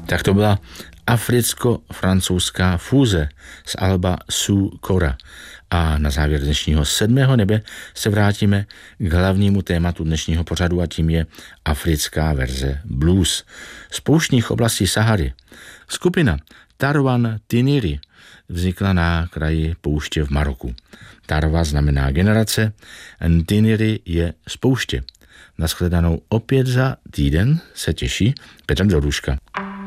Tak to byla africko-francouzská fúze z alba Sue Cora. A na závěr dnešního 7. nebe se vrátíme k hlavnímu tématu dnešního pořadu a tím je africká verze blues. Z pouštních oblastí Sahary. Skupina Tarwan Tiniri vznikla na kraji pouště v Maroku. Tarwa znamená generace, Tiniri je z pouště. Nashledanou opět za týden se těší Petr Doruška.